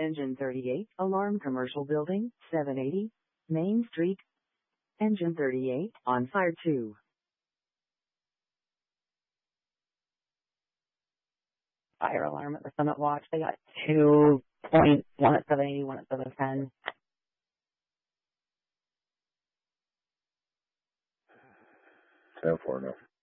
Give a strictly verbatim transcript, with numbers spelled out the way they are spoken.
Engine thirty-eight, alarm commercial building, seven eighty, Main Street. Engine thirty-eight, on fire two. Fire alarm at the Summit Watch. They got two points, one at seven eighty, one at seven ten. ten four, no.